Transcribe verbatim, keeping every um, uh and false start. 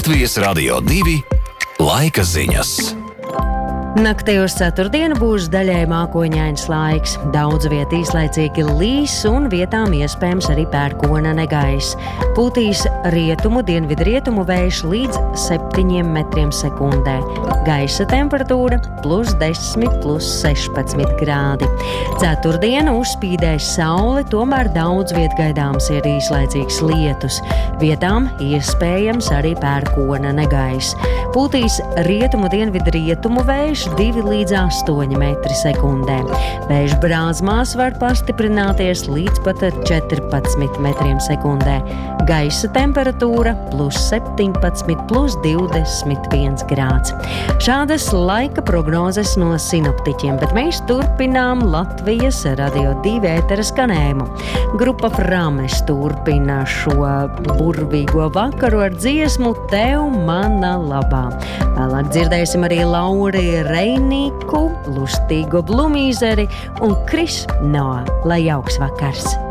Latvijas Radio divi laika ziņas. Naktī uz ceturtdienu būs daļai mākoņains laiks. Daudz viet īslaicīgi līs un vietām iespējams arī pērkona negaiss. Pūtīs rietumu, dienvidrietumu vējš līdz septiņiem metriem sekundē. Gaisa temperatūra plus desmit, plus sešpadsmit grādi. Ceturtdienu uzspīdēs saule, tomēr daudz viet gaidāms ir īslaicīgs lietus. Vietām iespējams arī pērkona negaiss. Pūtīs rietumu, dienvidrietumu vējš divi līdz astoņi metri sekundē. Vējš brāzmās var pastiprināties līdz pat četrpadsmit metriem sekundē. Gaisa temperatūra plus septiņpadsmit, plus divdesmit viens grāds. Šādas laika prognozes no sinoptiķiem, bet mēs turpinām Latvijas Radio divi ētera skanējumu. Grupa Frames turpina šo burvīgo vakaru ar dziesmu Tev mana labā. Vēlāk dzirdēsim arī Lauri Reinīku, Lustīgo Blumīzeri un Kris Noa. Lai jauks vakars!